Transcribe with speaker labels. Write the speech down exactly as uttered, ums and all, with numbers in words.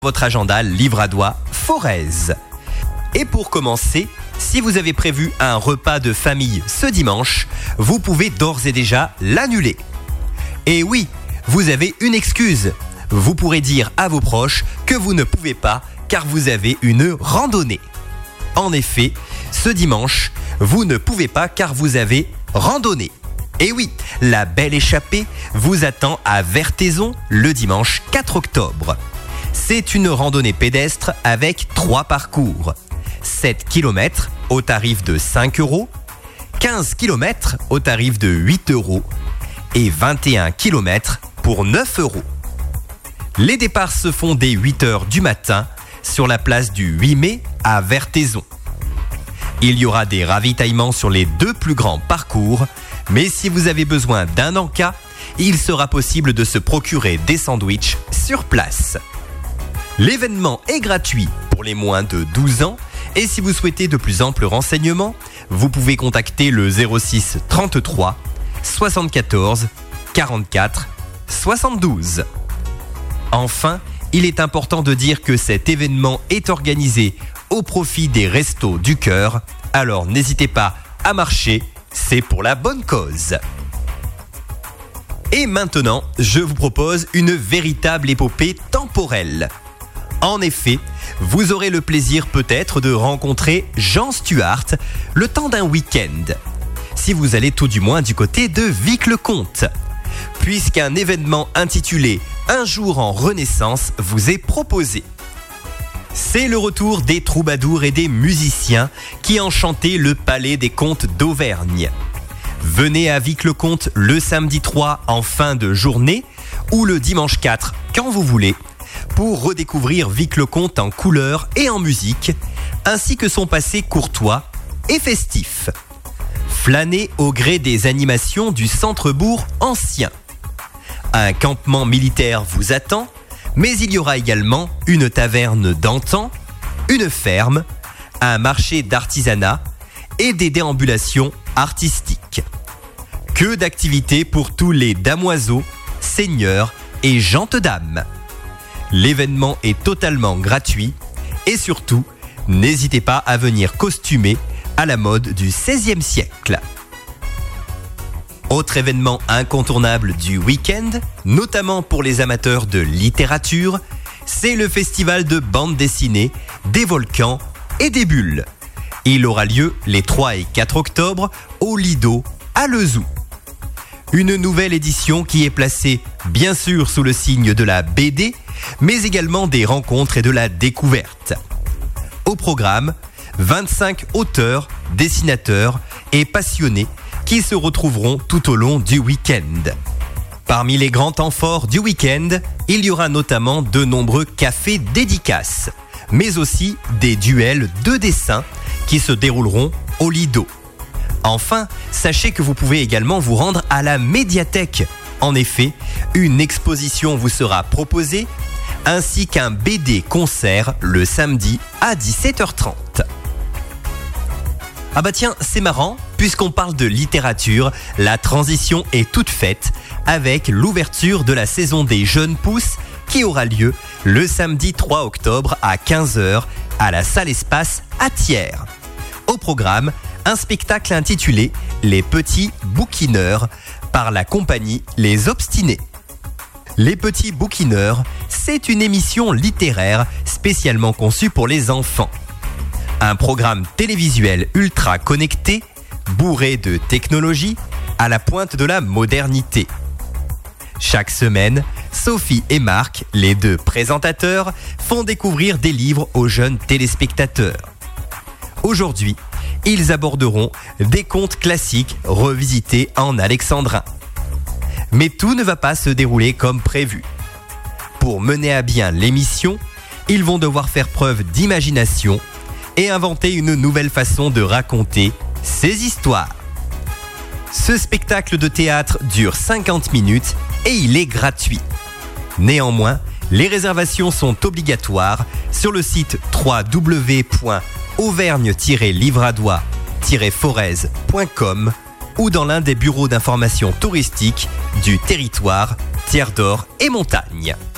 Speaker 1: Votre agenda Livradois Forez. Et pour commencer, si vous avez prévu un repas de famille ce dimanche, vous pouvez d'ores et déjà l'annuler. Et oui, vous avez une excuse. Vous pourrez dire à vos proches que vous ne pouvez pas car vous avez une randonnée. En effet, ce dimanche, vous ne pouvez pas car vous avez randonnée. Et oui, la belle échappée vous attend à Vertaison le dimanche quatre octobre. C'est une randonnée pédestre avec trois parcours. sept kilomètres au tarif de cinq euros, quinze kilomètres au tarif de huit euros et vingt et un kilomètres pour neuf euros. Les départs se font dès huit heures du matin sur la place du huit mai à Vertaison. Il y aura des ravitaillements sur les deux plus grands parcours, mais si vous avez besoin d'un encas, il sera possible de se procurer des sandwichs sur place. L'événement est gratuit pour les moins de douze ans et si vous souhaitez de plus amples renseignements, vous pouvez contacter le zéro six trente-trois soixante-quatorze quarante-quatre soixante-douze. Enfin, il est important de dire que cet événement est organisé au profit des Restos du Cœur, alors n'hésitez pas à marcher, c'est pour la bonne cause. Et maintenant, je vous propose une véritable épopée temporelle. En effet, vous aurez le plaisir peut-être de rencontrer Jean Stuart le temps d'un week-end, si vous allez tout du moins du côté de Vic-le-Comte, puisqu'un événement intitulé « Un jour en Renaissance » vous est proposé. C'est le retour des troubadours et des musiciens qui enchantaient le palais des comtes d'Auvergne. Venez à Vic-le-Comte le samedi trois en fin de journée ou le dimanche quatre quand vous voulez, pour redécouvrir Vic-le-Comte en couleurs et en musique, ainsi que son passé courtois et festif. Flânez au gré des animations du centre-bourg ancien. Un campement militaire vous attend, mais il y aura également une taverne d'antan, une ferme, un marché d'artisanat et des déambulations artistiques. Que d'activités pour tous les damoiseaux, seigneurs et gentes-dames. L'événement est totalement gratuit et surtout, n'hésitez pas à venir costumer à la mode du seizième siècle. Autre événement incontournable du week-end, notamment pour les amateurs de littérature, c'est le festival de bande dessinée des volcans et des bulles. Il aura lieu les trois et quatre octobre au Lido à Lezoux. Une nouvelle édition qui est placée bien sûr sous le signe de la B D, mais également des rencontres et de la découverte. Au programme, vingt-cinq auteurs, dessinateurs et passionnés qui se retrouveront tout au long du week-end. Parmi les grands temps forts du week-end, il y aura notamment de nombreux cafés dédicaces, mais aussi des duels de dessin qui se dérouleront au Lido. Enfin, sachez que vous pouvez également vous rendre à la médiathèque. En effet, une exposition vous sera proposée, ainsi qu'un B D concert le samedi à dix-sept heures trente. Ah bah tiens, c'est marrant, puisqu'on parle de littérature, la transition est toute faite avec l'ouverture de la saison des Jeunes Pousses qui aura lieu le samedi trois octobre à quinze heures à la salle Espace à Thiers. Au programme, un spectacle intitulé « Les petits bouquineurs » par la compagnie Les Obstinés. Les petits bouquineurs, c'est une émission littéraire spécialement conçue pour les enfants. Un programme télévisuel ultra connecté, bourré de technologie, à la pointe de la modernité. Chaque semaine, Sophie et Marc, les deux présentateurs, font découvrir des livres aux jeunes téléspectateurs. Aujourd'hui, ils aborderont des contes classiques revisités en alexandrin. Mais tout ne va pas se dérouler comme prévu. Pour mener à bien l'émission, ils vont devoir faire preuve d'imagination et inventer une nouvelle façon de raconter ces histoires. Ce spectacle de théâtre dure cinquante minutes et il est gratuit. Néanmoins, les réservations sont obligatoires sur le site w w w point auvergne tiret livradois tiret forez point com ou dans l'un des bureaux d'information touristique du territoire Thiers d'Or et Montagne.